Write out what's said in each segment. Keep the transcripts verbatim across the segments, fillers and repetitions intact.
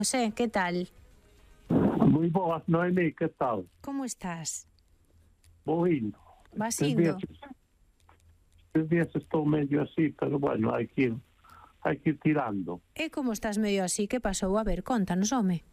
José, ¿qué tal? Moi boas, Noemí, que tal? ¿Cómo estás? Vou indo. Vas Estes indo? días, estes días estou medio así, pero bueno, hai que ir, hai que ir tirando. E como estás medio así, que pasou? A ver, contanos, home.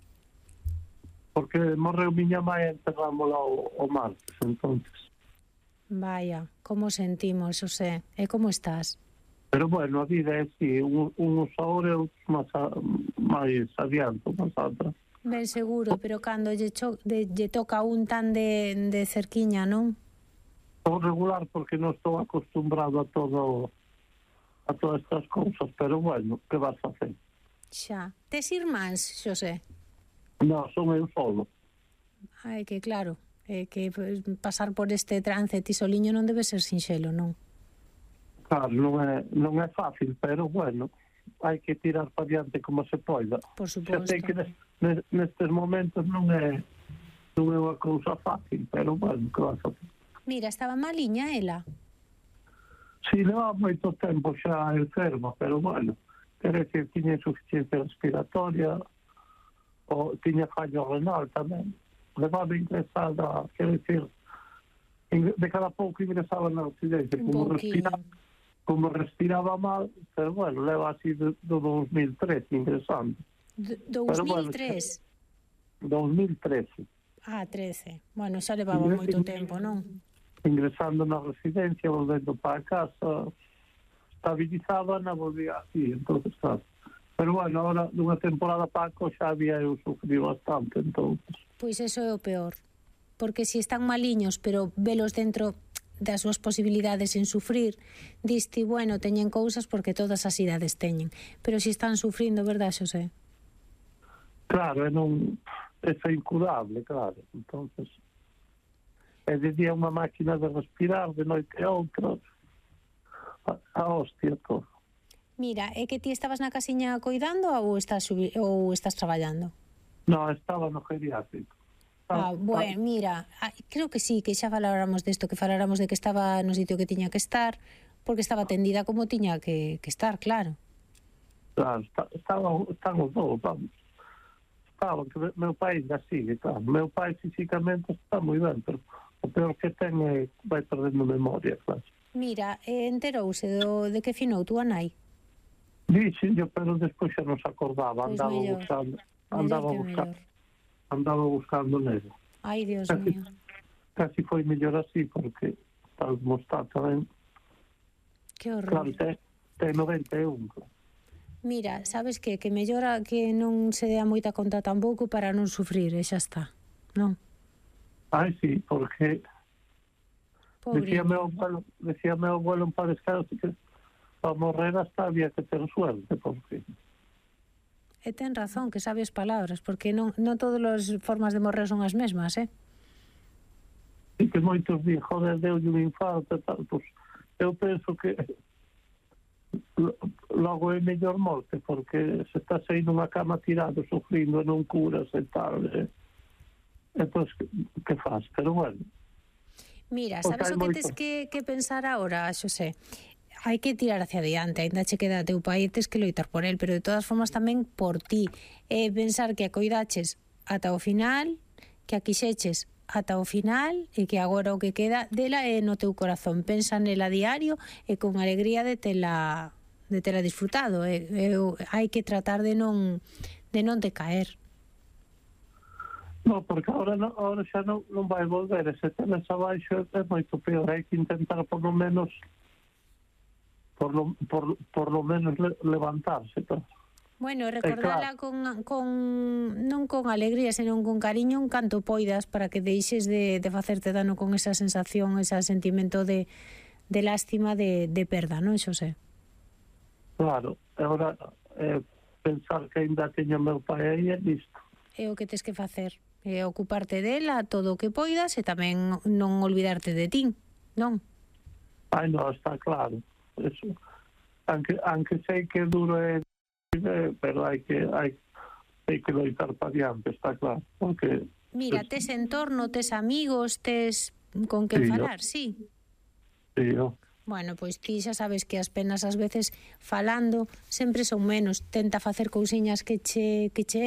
Porque morreu miña mãe e enterrámola o, o martes, entonces. Vaya, como sentimos, José. E como estás? Pero bueno, a vida é así, un, uns ahora e outros máis, a, máis adiante, máis atrás. Ben seguro, pero cando lle, cho, de, lle toca un tan de, de cerquiña, non? Estou regular porque non estou acostumbrado a todo a todas estas cousas, pero bueno, que vas a hacer? Xa. Tes irmáns, José? Non, son eu solo. Ai, que claro, é que pues, pasar por este trance ti soliño non debe ser sinxelo, non? Claro, non é, non é fácil, pero bueno, hai que tirar para diante como se poida. Por Xa suposto. sei que nes, nestes momentos non é non é unha cousa fácil, pero bueno, que vas a facer? Mira, estaba maliña ela. Si, leva moito tempo xa enferma, pero bueno, quer decir, tiña insuficiencia respiratoria, ou tiña fallo renal tamén. Levaba ingresada, quer decir, de cada pouco ingresaba na residencia, Un como pouquinho. respiraba, como respiraba mal, pero bueno, leva así do, do dos mil trece ingresando. D- dous mil tres? dos mil trece. Ah, trece. Bueno, xa levaba moito tempo, non? Ingresando na residencia, volvendo para casa, estabilizada, na volvía así, entonces claro. Pero bueno, ahora, dunha temporada para cá, xa había eu sufrido bastante, entonces. Pois eso é o peor. Porque si están maliños, pero velos dentro das súas posibilidades en sufrir, diste, bueno, teñen cousas porque todas as idades teñen. Pero si están sufrindo, verdad, Xosé? Claro, é non... é incurable, claro. Entonces, é de día unha máquina de respirar, de noite a outra. A, a hostia, todo. Mira, é que ti estabas na casiña coidando ou estás, subi- ou estás traballando? No, estaba no geriátrico. Ah, bueno, mira, ah, creo que sí, que xa faláramos desto, que faláramos de que estaba no sitio que tiña que estar, porque estaba atendida como tiña que, que estar, claro. Claro, está, estaba, están os dous, vamos. Estaba, que meu pai ainda sigue, claro. Meu pai físicamente está moi ben, pero o peor que ten é vai perdendo memoria, claro. Mira, eh, enterouse do, de que finou túa nai? Dixenlle, pero despois xa non se acordaba, Pois andaba mellor, buscando, mellor andaba que buscando, mellor. andaba buscando nele. Ai, Dios Casi, mío. casi foi mellor así, porque tal como está tamén, Que horror. claro, ten, ten noventa e un, claro. Mira, sabes que que mellora que non se dea moita conta tampouco para non sufrir, e xa está, non? Ai, sí, porque decía Pobre. meu abuelo, decía meu abuelo en Padres Caros que para morrer hasta había que ter suerte, porque E ten razón, que sabes palabras, porque non, non todas as formas de morrer son as mesmas, eh? e que moitos días, joder, deu un infarto e tal, pues, eu penso que lo- logo é mellor morte, porque se estás aí nunha cama tirado, sufrindo, e non curas e tal, e, entón, que, que faz? Pero bueno, Mira, Pois sabes hai o que moito. tes que, que pensar agora, Xosé? Hai que tirar hacia adiante, ainda che queda teu pai, tes que loitar por el, pero de todas formas tamén por ti. E pensar que a coidaches ata o final, que a quixeches ata o final e que agora o que queda dela é no teu corazón. Pensa nela a diario e con alegría de tela de tela disfrutado. E, e, hai que tratar de non de non te caer. no, porque ahora, no, ahora xa non, non vai volver, e se tenes abaixo é moito peor, hai que intentar por lo menos por lo, por, por lo menos le, levantarse, claro. Bueno, recordala con, con non con alegría, senón con cariño en canto poidas para que deixes de, de facerte dano con esa sensación, ese sentimento de, de lástima, de, de perda, non, Xosé? Claro, agora eh, pensar que ainda teño meu pai aí é listo. É o que tes que facer, é ocuparte dela todo o que poidas e tamén non olvidarte de ti, non? Ai, non, está claro. Eso. Aunque, aunque sei que duro é, eh, pero hai que hai, hai que loitar para diante, está claro. Porque Mira, pues, tes entorno, tes amigos, tes con quen Sí, falar, sí. sí, yo, Bueno, pois ti xa sabes que as penas ás veces falando sempre son menos. Tenta facer cousiñas que che, que che